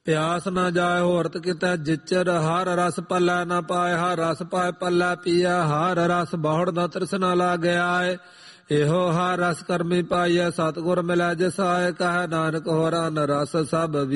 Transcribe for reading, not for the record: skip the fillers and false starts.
ਪਿਆਸ ਨਾ ਜਾਏ ਹੋਰਤ ਕਿਤੈ ਜਿਚਰ, ਹਰ ਰਸ ਪੱਲੇ ਨਾ ਪਾਏ ਹਰ ਰਸ ਪਾਏ ਪੱਲੇ ਪੀਐ, ਹਰ ਰਸ ਬਹੁੜ ਨਾ ਤ੍ਰਿਸ਼ਨਾ ਲਾਗਿਆ ਏ। ਇਹੋ ਹਰ ਰਸ ਕਰਮੀ ਪਾਈਐ, ਸਤਿਗੁਰ ਮਿਲੈ ਜਿਸ ਆਏ, ਕਹੈ ਨਾਨਕ ਹੋਰਾ ਨ ਰਸ ਸਭ